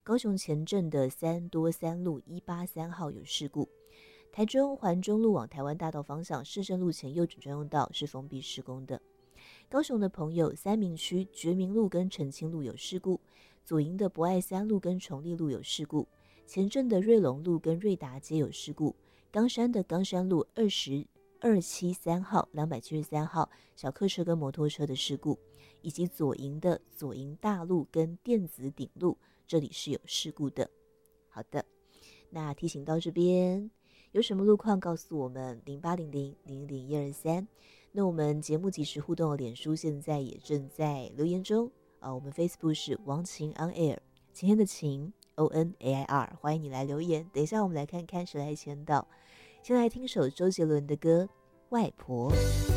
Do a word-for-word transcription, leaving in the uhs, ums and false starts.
高雄前镇的三多三路一八三号有事故。台中环中路往台湾大道方向市政路前右转专用道是封闭施工的。高雄的朋友，三民区觉明路跟澄清路有事故，左营的博爱三路跟崇利路有事故，前镇的瑞隆路跟瑞达街有事故，冈山的冈山路二十二七三号、两百七十三号小客车跟摩托车的事故，以及左营的左营大路跟电子顶路，这里是有事故的。好的，那提醒到这边，有什么路况告诉我们零八零零零零一二三。那我们节目即时互动的脸书现在也正在留言中啊，我们 Facebook 是王晴 on air， 晴天的晴 O N A I R， 欢迎你来留言。等一下我们来看看谁来签到。先来听首周杰伦的歌《外婆》。